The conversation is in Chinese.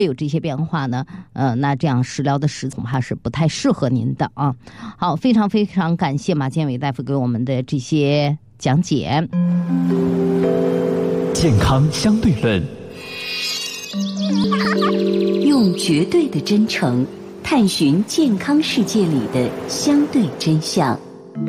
有这些变化呢，那这样食疗的食恐怕是不太适合您的啊。好，非常非常感谢马建伟大夫给我们的这些讲解。 健康相对论， 用绝对的真诚探寻健康世界里的相对真相。